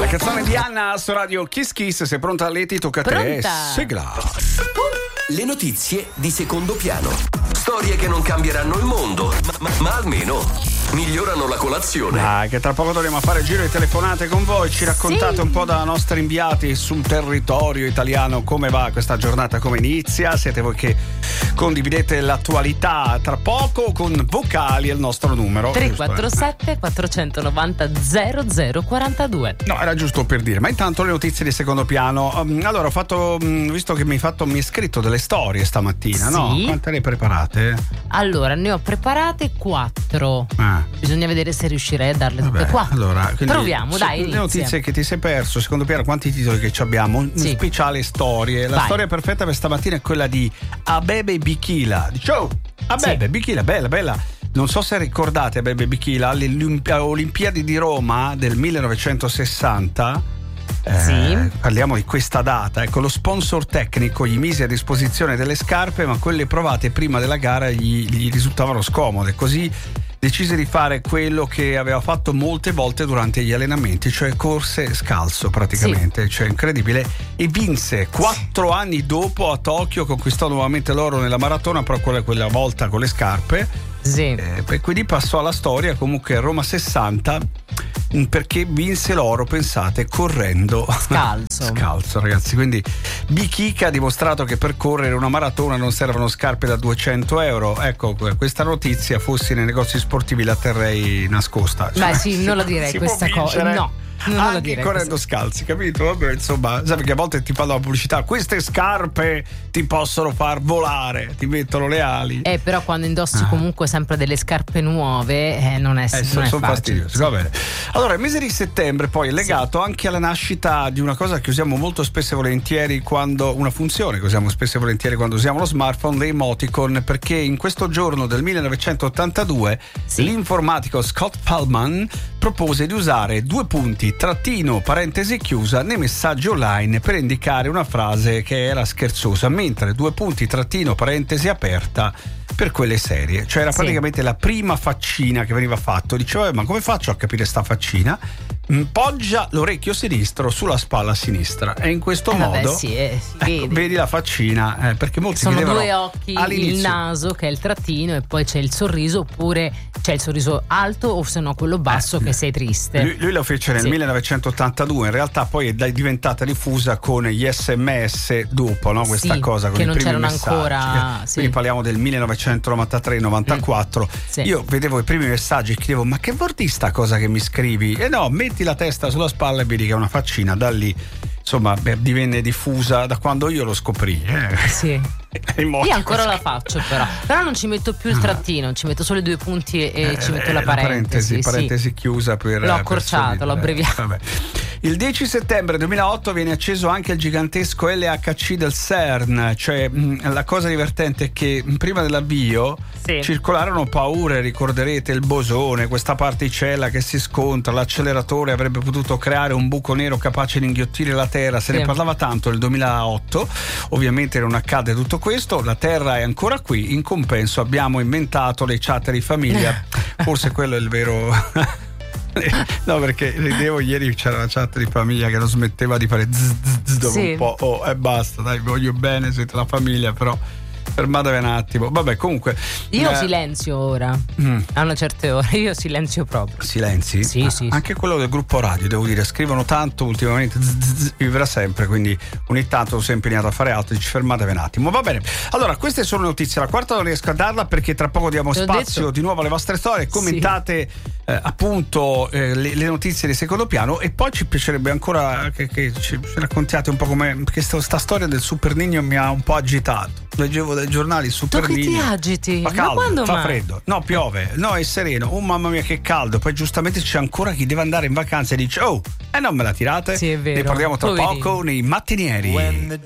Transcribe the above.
La canzone di Anna su Radio Kiss Kiss. Sei pronta, Leti? Tocca a te. Sigla. Le notizie di secondo piano. Storie che non cambieranno il mondo, ma almeno migliorano la colazione. Che tra poco dovremo fare giro di telefonate con voi. Ci raccontate un po' da nostri inviati sul territorio italiano come va questa giornata, come inizia. Siete voi che condividete l'attualità tra poco con vocali al nostro numero 347 490 0042. No, era giusto per dire. Ma intanto le notizie di secondo piano. Allora ho fatto, visto che mi hai scritto delle storie stamattina, no? Quante ne hai preparate? Allora, ne ho preparate 4. Bisogna vedere se riuscirei a darle tutte 4. Allora, proviamo, dai. Le notizie che ti sei perso, secondo piano, quanti titoli che abbiamo? Un speciale storie. La storia perfetta per stamattina è quella di Abebe Bikila. Ciao! Abebe Bikila, bella. Non so se ricordate Abebe Bikila alle Olimpiadi di Roma del 1960. Parliamo di questa data. Ecco, lo sponsor tecnico gli mise a disposizione delle scarpe, ma quelle provate prima della gara gli risultavano scomode, così decise di fare quello che aveva fatto molte volte durante gli allenamenti, cioè corse scalzo praticamente, cioè incredibile, e vinse 4 anni dopo a Tokyo, conquistò nuovamente l'oro nella maratona, però quella volta con le scarpe. Quindi passò alla storia comunque Roma 60, perché vinse l'oro, pensate, correndo scalzo, ragazzi. Quindi Bikika ha dimostrato che per correre una maratona non servono scarpe da 200 euro. Ecco, questa notizia fossi nei negozi sportivi la terrei nascosta. Non la direi questa cosa, no. Anche correndo scalzi, capito? Vabbè, insomma, sai, perché a volte ti fanno la pubblicità, queste scarpe ti possono far volare, ti mettono le ali. Però quando indossi comunque sempre delle scarpe nuove, non è sono facile. Fastidiosi. Va bene. Allora, il mese di settembre poi è legato anche alla nascita di una cosa che usiamo molto spesso e volentieri una funzione che usiamo spesso e volentieri quando usiamo lo smartphone, le emoticon, perché in questo giorno del 1982 l'informatico Scott Pellman propose di usare 2 punti trattino parentesi chiusa nei messaggi online per indicare una frase che era scherzosa, mentre 2 punti trattino parentesi aperta per quelle serie. Cioè era praticamente la prima faccina che veniva fatto. Diceva, ma come faccio a capire sta faccina? Poggia l'orecchio sinistro sulla spalla sinistra e in questo modo vedi la faccina, perché molti sono vedevano 2 occhi, all'inizio il naso che è il trattino e poi c'è il sorriso, oppure c'è il sorriso alto o se no quello basso che sei triste. Lui lo fece nel 1982, in realtà poi è diventata diffusa con gli SMS dopo, no? Questa cosa con che i non primi c'erano messaggi, ancora. Quindi parliamo del 1993-94. Io vedevo i primi messaggi e chiedevo, ma che vuol dire sta cosa che mi scrivi? E no, metti la testa sulla spalla e vedi che è una faccina. Da lì insomma divenne diffusa da quando io lo scoprì. Io ancora la faccio, però non ci metto più il trattino, ci metto solo i 2 punti e ci metto la parentesi chiusa per l'ho accorciato, l'ho abbreviato. Il 10 settembre 2008 viene acceso anche il gigantesco LHC del CERN. Cioè la cosa divertente è che prima dell'avvio circolarono paure, ricorderete, il bosone, questa particella che si scontra, l'acceleratore avrebbe potuto creare un buco nero capace di inghiottire la Terra. Se ne parlava tanto nel 2008, ovviamente non accade tutto questo, la Terra è ancora qui, in compenso abbiamo inventato le chat di famiglia. Forse quello è il vero no, perché ridevo, ieri c'era la chat di famiglia che non smetteva di fare dopo un po', e basta, dai, voglio bene, siete la famiglia, però fermatevi un attimo. Vabbè, comunque io silenzio ora a una certa ora, io silenzio proprio. Silenzi? Sì. Anche quello del gruppo radio, devo dire, scrivono tanto ultimamente, vivrà sempre, quindi ogni tanto sono sempre impegnato a fare altro, dici fermatevi un attimo. Va bene, allora queste sono le notizie, la quarta non riesco a darla perché tra poco diamo spazio di nuovo alle vostre storie, commentate appunto le notizie di secondo piano, e poi ci piacerebbe ancora che ci raccontiate un po' come, perché sta storia del Super Niño mi ha un po' agitato. Leggevo dai giornali Super Niño. Tu che ti agiti? Fa caldo, quando fa freddo, no, piove, no, è sereno. Oh mamma mia che caldo. Poi giustamente c'è ancora chi deve andare in vacanza e dice non me la tirate. Sì, è vero. Ne parliamo tra poco nei mattinieri.